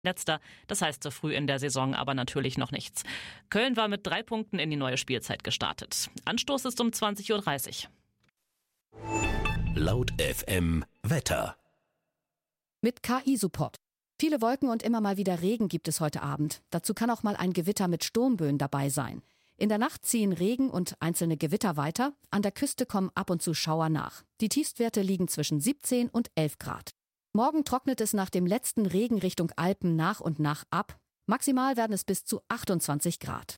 Letzter, das heißt so früh in der Saison aber natürlich noch nichts. Köln war mit 3 Punkten in die neue Spielzeit gestartet. Anstoß ist um 20:30 Uhr. Laut FM Wetter. Mit KI-Support. Viele Wolken und immer mal wieder Regen gibt es heute Abend. Dazu kann auch mal ein Gewitter mit Sturmböen dabei sein. In der Nacht ziehen Regen und einzelne Gewitter weiter. An der Küste kommen ab und zu Schauer nach. Die Tiefstwerte liegen zwischen 17 und 11 Grad. Morgen trocknet es nach dem letzten Regen Richtung Alpen nach und nach ab. Maximal werden es bis zu 28 Grad.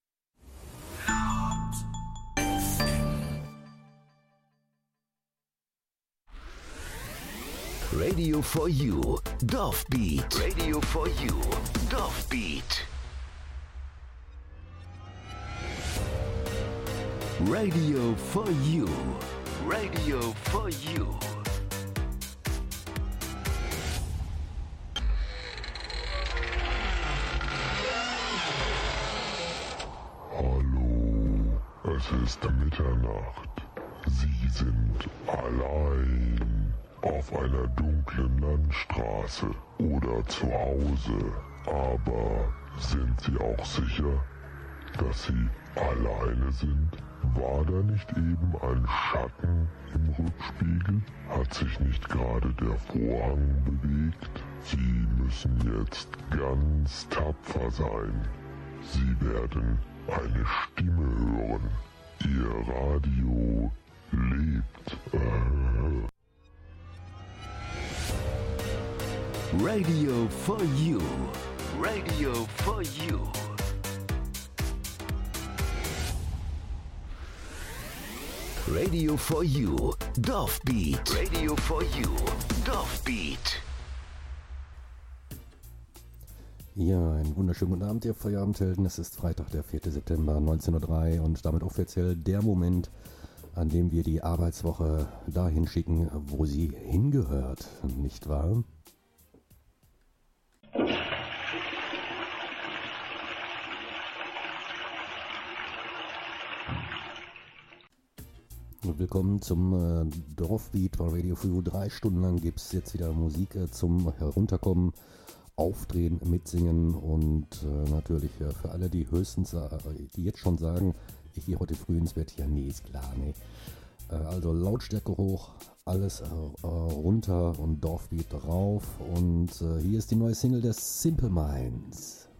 Radio for You, Dorfbeat. Radio for You, Dorfbeat. Radio for You, Radio for You. Hallo, es ist Mitternacht. Sie sind allein auf einer dunklen Landstraße oder zu Hause. Aber sind Sie auch sicher, dass Sie alleine sind? War da nicht eben ein Schatten im Rückspiegel? Hat sich nicht gerade der Vorhang bewegt? Sie müssen jetzt ganz tapfer sein. Sie werden eine Stimme hören. Ihr Radio lebt. Radio for You, Radio for You. Radio for You, Dorfbeat. Radio for You, Dorfbeat. Ja, einen wunderschönen guten Abend, ihr Feierabendhelden. Es ist Freitag, der 4. September 19:03 und damit offiziell der Moment, an dem wir die Arbeitswoche dahin schicken, wo sie hingehört, nicht wahr? Willkommen zum Dorfbeat von Radio for You. 3 Stunden lang gibt es jetzt wieder Musik zum Herunterkommen, Aufdrehen, Mitsingen und natürlich für alle, die höchstens, die jetzt schon sagen, ich gehe heute früh ins Bett, ja nee, ist klar, nee. Also Lautstärke hoch, alles runter und Dorfbeat drauf und hier ist die neue Single der Simple Minds.